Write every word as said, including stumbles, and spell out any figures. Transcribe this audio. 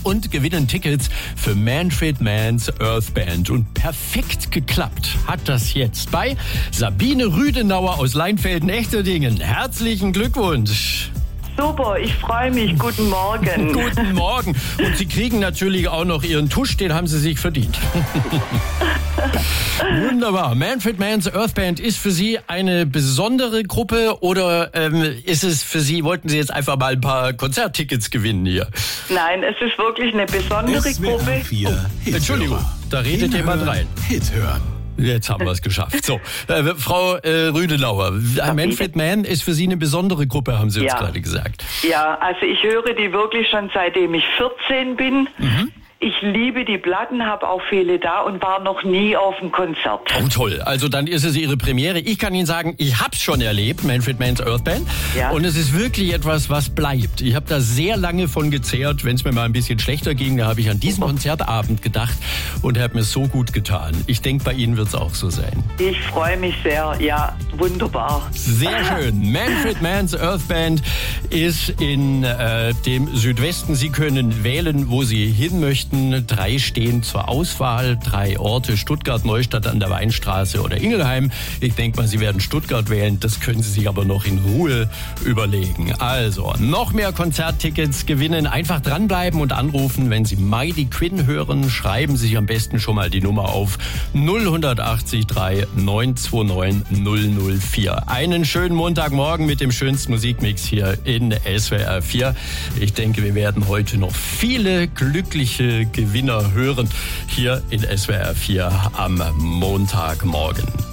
und gewinnen Tickets für Manfred Mann's Earth Band. Und perfekt geklappt hat das jetzt bei Sabine Rüdenauer aus Leinfelden-Echterdingen. Herzlichen Glückwunsch. Super, ich freue mich. Guten Morgen. Guten Morgen. Und Sie kriegen natürlich auch noch Ihren Tusch, den haben Sie sich verdient. Wunderbar. Manfred Mann's Earth Band ist für Sie eine besondere Gruppe oder ähm, ist es für Sie, wollten Sie jetzt einfach mal ein paar Konzerttickets gewinnen hier? Nein, es ist wirklich eine besondere Gruppe. Oh, Entschuldigung, da redet jemand rein. Hit hören. Jetzt haben wir es geschafft. So, äh, Frau äh, Rüdenauer, Manfred Mann ist für Sie eine besondere Gruppe, haben Sie uns Ja. gerade gesagt. Ja, also ich höre die wirklich schon seitdem ich vierzehn bin. Mhm. Ich liebe die Platten, habe auch viele da und war noch nie auf einem Konzert. Oh, toll. Also dann ist es Ihre Premiere. Ich kann Ihnen sagen, ich hab's schon erlebt, Manfred Mann's Earth Band. Ja. Und es ist wirklich etwas, was bleibt. Ich habe da sehr lange von gezehrt. Wenn es mir mal ein bisschen schlechter ging, da habe ich an diesen Konzertabend gedacht und habe mir so gut getan. Ich denke, bei Ihnen wird es auch so sein. Ich freue mich sehr. Ja, wunderbar. Sehr schön. Manfred Mann's Earth Band ist in äh, dem Südwesten. Sie können wählen, wo Sie hin möchten. Drei stehen zur Auswahl. Drei Orte: Stuttgart, Neustadt an der Weinstraße oder Ingelheim. Ich denke mal, Sie werden Stuttgart wählen. Das können Sie sich aber noch in Ruhe überlegen. Also, noch mehr Konzerttickets gewinnen. Einfach dranbleiben und anrufen. Wenn Sie Mighty Quinn hören, schreiben Sie sich am besten schon mal die Nummer auf null acht drei neun zwei neun null null vier. Einen schönen Montagmorgen mit dem schönsten Musikmix hier in S W R vier. Ich denke, wir werden heute noch viele glückliche Gewinner hören hier in S W R vier am Montagmorgen.